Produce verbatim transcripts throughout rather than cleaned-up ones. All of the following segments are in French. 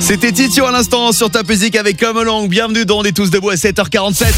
C'était Titio à l'instant sur Top Music avec Come Along. Bienvenue dans On est tous debout à sept heures quarante-sept.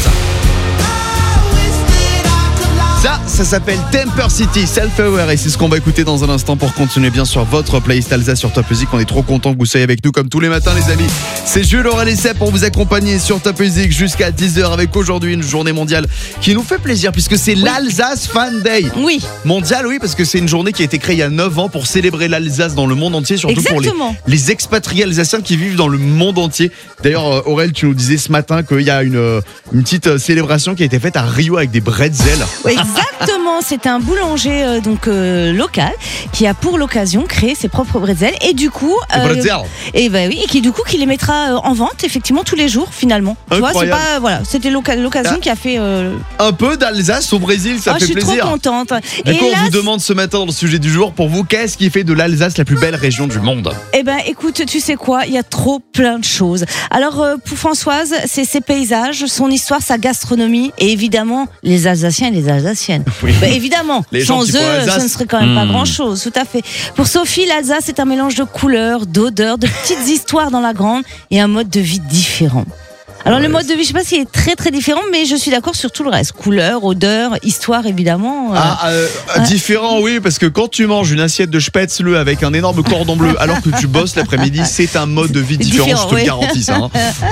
Ça, ça s'appelle Temper City, Self-Aware, et c'est ce qu'on va écouter dans un instant pour continuer bien sur votre playlist Alsace sur Top Music. On est trop content que vous soyez avec nous comme tous les matins, les amis. C'est Jules, Aurel et Seb pour vous accompagner sur Top Music jusqu'à dix heures avec aujourd'hui une journée mondiale qui nous fait plaisir puisque c'est oui. l'Alsace Fan Day. Oui. Mondial, oui, parce que c'est une journée qui a été créée il y a neuf ans pour célébrer l'Alsace dans le monde entier, surtout Exactement. pour les, les expatriés alsaciens qui vivent dans le monde entier. D'ailleurs, Aurel, tu nous disais ce matin qu'il y a une, une petite célébration qui a été faite à Rio avec des bretzels. Oui, exactement, c'est un boulanger euh, donc euh, local qui a pour l'occasion créé ses propres bretzels et du coup euh, et bah oui et qui du coup qui les mettra euh, en vente effectivement tous les jours finalement. Tu vois, c'est pas voilà, c'était l'oc- l'occasion ah. qui a fait euh... un peu d'Alsace au Brésil, ça oh, fait je suis plaisir. Trop contente. Du et coup, là, on vous demande ce matin dans le sujet du jour pour vous, qu'est-ce qui fait de l'Alsace la plus belle région du monde? Eh ben écoute, tu sais quoi, il y a trop plein de choses. Alors euh, pour Françoise, c'est ses paysages, son histoire, sa gastronomie et évidemment les Alsaciens et les Alsaciennes. Oui. Bah, évidemment, les sans eux, ce ne serait quand même mmh. pas grand-chose, tout à fait. Pour Sophie, l'Alsace est un mélange de couleurs, d'odeurs, de petites histoires dans la grande et un mode de vie différent. Alors ouais, le mode de vie, je sais pas s'il est très très différent, mais je suis d'accord sur tout le reste. Couleur, odeur, histoire évidemment. Euh... Ah, euh, euh... différent oui, parce que quand tu manges une assiette de spätzle avec un énorme cordon bleu alors que tu bosses l'après-midi, c'est un mode de vie différent, différent je te oui. le garantis ça. Hein.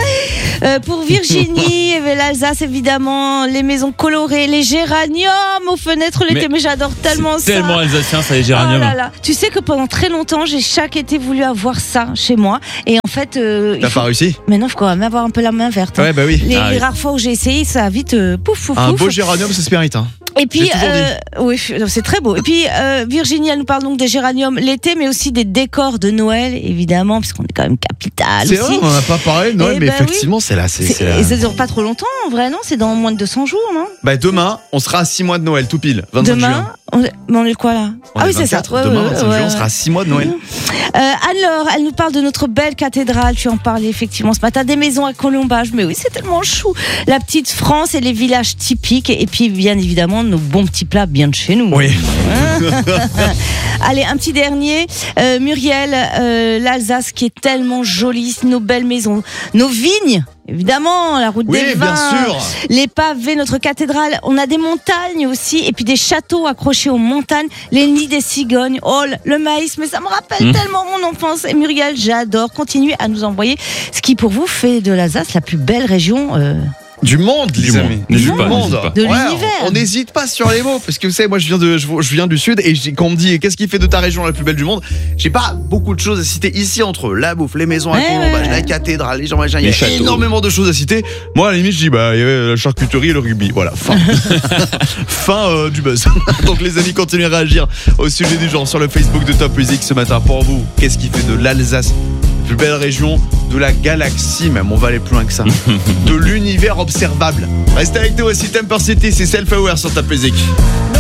euh, pour Virginie, l'Alsace évidemment, les maisons colorées, les géraniums aux fenêtres l'été, mais, mais j'adore tellement c'est ça. Tellement alsacien ça les géraniums. Oh là là. Tu sais que pendant très longtemps, j'ai chaque été voulu avoir ça chez moi et en fait. Euh, T'as faut... pas réussi? Mais non, il faut quand même avoir un peu la main verte. Ouais, bah oui. Les, ah, les oui. rares fois où j'ai essayé, ça a vite euh, pouf pouf pouf. Un beau géranium, ça se mérite. Hein. Et puis, euh, oui, c'est très beau. Et puis, euh, Virginie, elle nous parle donc des géraniums l'été, mais aussi des décors de Noël, évidemment, parce qu'on est quand même capitale. C'est aussi. vrai, on n'en a pas parlé, Noël, et mais bah effectivement, oui. c'est là. C'est, c'est, c'est là. Et ça dure pas trop longtemps, en vrai, non? C'est dans moins de deux cents jours, non? Bah, demain, on sera à six mois de Noël, tout pile. vingt-cinq demain, juin. On est, mais on est quoi là? On ah est oui, c'est ça. Ouais, demain, vingt-cinq ouais, juin, on sera à six mois de Noël. Euh, alors, elle nous parle de notre belle cathédrale. Tu en parlais effectivement ce matin. Des maisons à colombage. Mais oui, c'est tellement chou. La petite France et les villages typiques. Et puis, bien évidemment, nos bons petits plats bien de chez nous. Oui. Allez, un petit dernier. Euh, Muriel, euh, l'Alsace qui est tellement jolie. Nos belles maisons, nos vignes. Évidemment, la route oui, des vins, bien sûr. Les pavés, notre cathédrale. On a des montagnes aussi, et puis des châteaux accrochés aux montagnes, les nids des cigognes. Oh, le maïs, mais ça me rappelle mmh. tellement mon enfance. Et Muriel, j'adore. Continuez à nous envoyer ce qui, pour vous, fait de l'Alsace la plus belle région. Euh... Du monde, les amis. Du monde. monde. De ouais, l'univers. On n'hésite pas sur les mots, parce que vous savez, moi je viens, de, je, je viens du Sud, et quand on me dit qu'est-ce qui fait de ta région la plus belle du monde, j'ai pas beaucoup de choses à citer ici entre la bouffe, les maisons à ouais, colombage, ouais. la cathédrale, les gens machin, il y a châteaux. Énormément de choses à citer. Moi, à la limite, je dis, bah, il y avait la charcuterie et le rugby. Voilà, fin. fin euh, du buzz. Donc, les amis, continuez à réagir au sujet du genre sur le Facebook de Top Music ce matin. Pour vous, qu'est-ce qui fait de l'Alsace la plus belle région de la galaxie, même, on va aller plus loin que ça, de l'univers observable. Restez avec nous aussi, Temper City, c'est Self-Aware sur Top Music.